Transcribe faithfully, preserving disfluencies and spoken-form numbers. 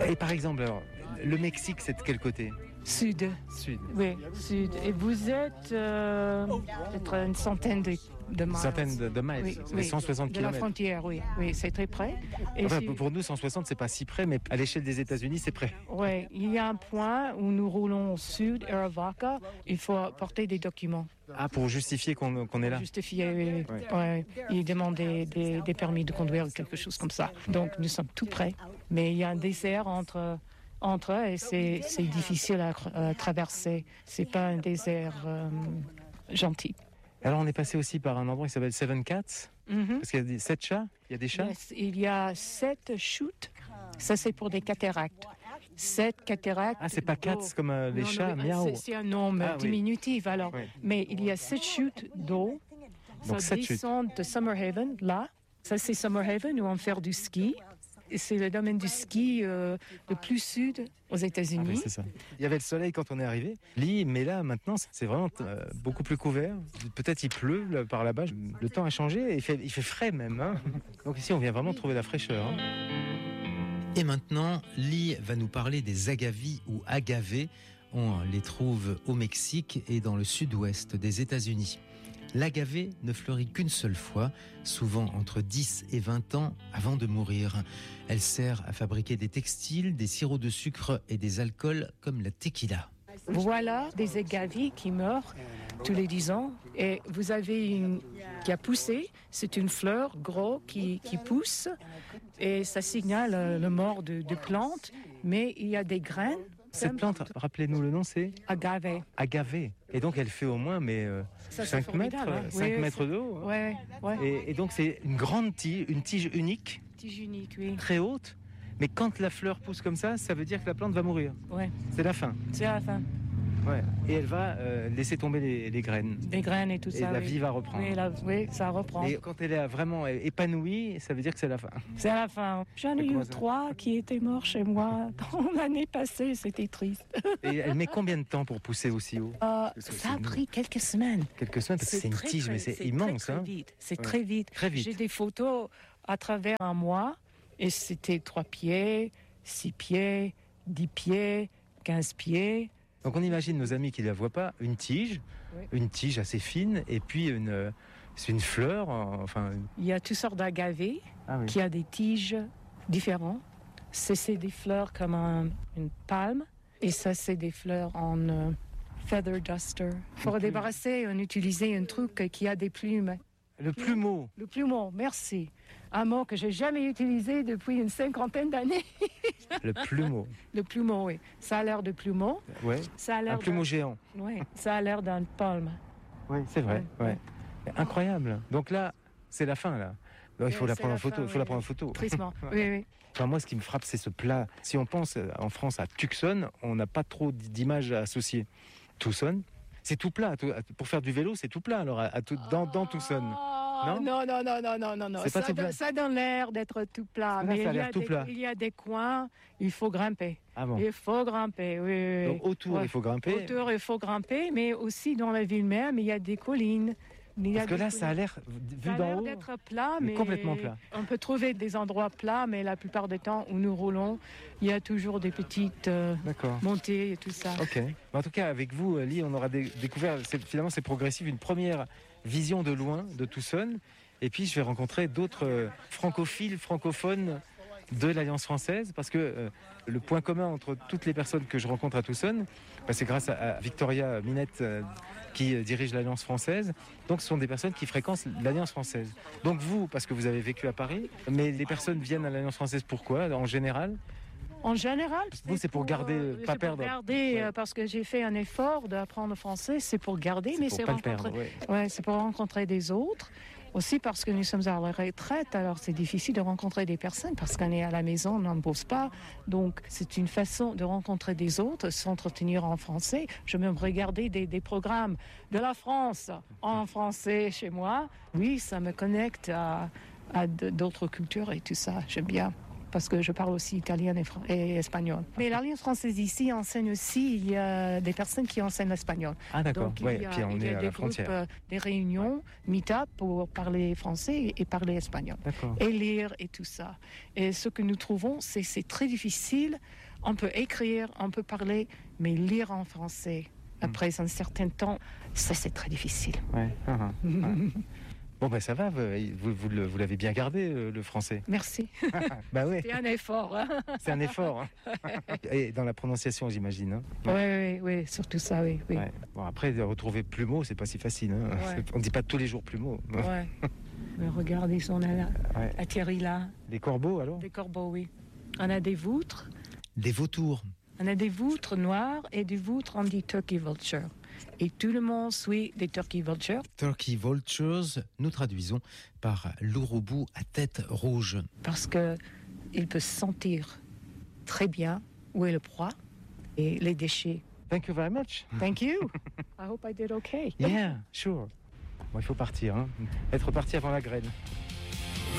Et par exemple, alors, le Mexique, c'est de quel côté ? Sud. Sud. Oui, sud. Et vous êtes euh, peut-être une centaine de, de miles. Une centaine de, de miles, oui, c'est oui, cent soixante de kilomètres. la frontière, oui, oui, c'est très près. Et Enfin, si... pour nous, cent soixante, c'est pas si près, mais à l'échelle des États-Unis, c'est près. Oui, il y a un point où nous roulons au sud, Arivaca, il faut apporter des documents. Ah, pour justifier qu'on, qu'on est là. Justifier, oui. Ouais. Ouais. Il demande des, des, des permis de conduire ou quelque chose comme ça. Donc nous sommes tout près, mais il y a un désert entre... entre eux et c'est, c'est difficile à, à traverser. C'est pas un désert euh, gentil. Alors on est passé aussi par un endroit qui s'appelle Seven Cats, mm-hmm. parce qu'il y a des, sept chats, il y a des chats. Yes, il y a sept chutes, ça c'est pour des cataractes. Sept cataractes. Ah, c'est pas cats comme euh, les non, chats, non, miaou. C'est, c'est un nom ah, diminutif oui. alors. Oui. Mais il y a sept chutes d'eau. Donc ça descend chutes. De Summerhaven, là. Ça c'est Summerhaven où on fait du ski. C'est le domaine du ski euh, le plus sud aux États-Unis. Ah oui, c'est ça. Il y avait le soleil quand on est arrivé. Lee, mais là, maintenant, c'est vraiment euh, beaucoup plus couvert. Peut-être il pleut là, par là-bas. Le temps a changé et il fait, il fait frais même. Hein. Donc ici, on vient vraiment trouver la fraîcheur. Hein. Et maintenant, Lee va nous parler des agavis ou agavés. On les trouve au Mexique et dans le sud-ouest des États-Unis. L'agave ne fleurit qu'une seule fois, souvent entre dix et vingt ans avant de mourir. Elle sert à fabriquer des textiles, des sirops de sucre et des alcools comme la tequila. Voilà des agaves qui meurent tous les dix ans et vous avez une qui a poussé, c'est une fleur gros qui, qui pousse et ça signale le mort de, de plantes, mais il y a des graines. Cette plante, rappelez-nous le nom, c'est agave. Agave. Et donc elle fait au moins mais euh, cinq mètres, hein. cinq oui, mètres de haut. Hein. Ouais, ouais. Et, et donc c'est une grande tige, une tige unique. Tige unique, oui. Très haute. Mais quand la fleur pousse comme ça, ça veut dire que la plante va mourir. Ouais. C'est la fin. C'est la fin. Ouais. Et elle va euh, laisser tomber les, les graines. Les graines et tout et ça. Et la oui. vie va reprendre. Oui, la, oui, ça reprend. Et quand elle est vraiment épanouie, ça veut dire que c'est la fin. C'est la fin. J'en ai eu trois qui étaient morts chez moi dans l'année passée. C'était triste. Et elle met combien de temps pour pousser aussi haut? euh, Ça a pris quelques semaines. Quelques semaines, parce que c'est une tige, très, mais c'est, c'est immense. Très, hein. très vite. C'est ouais. très vite. Très vite. J'ai des photos à travers un mois. Et c'était trois pieds, six pieds, dix pieds, quinze pieds. Donc on imagine nos amis qui ne la voient pas, une tige, oui. une tige assez fine, et puis une, c'est une fleur. Enfin. Il y a toutes sortes d'agavés ah, oui. qui a des tiges différentes. C'est, c'est des fleurs comme un, une palme, et ça c'est des fleurs en uh, feather duster. Pour débarrasser, on utilise un truc qui a des plumes. Le plumeau. Le plumeau, merci. Un mot que j'ai jamais utilisé depuis une cinquantaine d'années. Le plumeau. Le plumeau, oui. Ça a l'air de plumeau. Ouais. Ça a l'air un plumeau d'un... géant. Oui. Ça a l'air d'un palme. Oui, c'est vrai. Ouais. Ouais. Incroyable. Donc là, c'est la fin là. Alors, il faut la prendre en photo. Il faut la prendre en photo. Tristement. Oui, oui. Enfin, moi, ce qui me frappe, c'est ce plat. Si on pense en France à Tucson, on n'a pas trop d'images associées. Tucson. C'est tout plat. Pour faire du vélo, c'est tout plat. Alors, à tout, dans, dans Tucson. Non, non, non, non, non, non, non, non. C'est pas ça, tout plat. Ça donne l'air d'être tout plat. Là, mais ça a il y l'air a tout des, plat. il y a des coins, il faut grimper. Ah bon. Il faut grimper, oui, oui. Donc autour, ouais. il faut grimper. Autour, il faut grimper, mais aussi dans la ville même, il y a des collines. Il Parce que là, collines. ça a l'air, vu ça a d'en l'air haut, d'être plat, mais, mais complètement plat. On peut trouver des endroits plats, mais la plupart du temps où nous roulons, il y a toujours des petites euh, montées et tout ça. Ok. En tout cas, avec vous, Lee, on aura dé- découvert, c'est, finalement, c'est progressif, une première vision de loin de Tucson. Et puis, je vais rencontrer d'autres euh, francophiles, francophones de l'Alliance française, parce que euh, le point commun entre toutes les personnes que je rencontre à Tucson, bah, c'est grâce à, à Victoria Minette euh, qui euh, dirige l'Alliance française. Donc, ce sont des personnes qui fréquentent l'Alliance française. Donc, vous, parce que vous avez vécu à Paris, mais les personnes viennent à l'Alliance française pourquoi, en général? En général, vous, c'est pour, pour garder, euh, pas c'est perdre. Pour garder, ouais. euh, parce que j'ai fait un effort d'apprendre le français, c'est pour garder, c'est mais pour c'est pas rencontrer. Le perdre, ouais. Ouais, c'est pour rencontrer des autres. Aussi parce que nous sommes à la retraite, alors c'est difficile de rencontrer des personnes parce qu'on est à la maison, on ne bosse pas. Donc c'est une façon de rencontrer des autres, s'entretenir en français. Je vais me regarder des, des programmes de la France en français chez moi. Oui, ça me connecte à, à d'autres cultures et tout ça, j'aime bien. parce que je parle aussi italien et, fran- et espagnol. Mais l'Alliance française ici enseigne aussi, il y a des personnes qui enseignent l'espagnol. Ah d'accord, Donc, ouais, il y a, puis on il y est a à des la groupes, frontière. euh, des réunions, meet-up pour parler français et parler espagnol. D'accord. Et lire et tout ça. Et ce que nous trouvons, c'est c'est très difficile. On peut écrire, on peut parler, mais lire en français, après un certain temps, ça c'est très difficile. Ouais. Ah, ah. Ouais. Bon ben ça va, vous, vous, vous le- vous l'avez bien gardé euh, le français. Merci. Bah ouais, C'est un effort. Hein. c'est un effort. Hein. Et dans la prononciation, j'imagine. Hein. Oui, oui, oui, surtout ça, oui. oui. Ouais. Bon après, de retrouver Plumeau, c'est pas si facile. Hein. Ouais. C'est- On dit pas tous les jours Plumeau. Ouais. Mais regardez, on a là, Ouais. atterri là, Les corbeaux alors. des corbeaux, oui. On a des voutres, Des vautours. on a des voutres noires et des voutres, on dit turkey vulture. Et tout le monde suit des turkey vultures Turkey vultures, nous traduisons par l'ourobou à tête rouge. parce qu'il peut sentir très bien où est le proie et les déchets. Thank you very much. Thank you. I hope I did okay. Yeah, sure. Bon, il faut partir. Hein. Être parti avant la graine.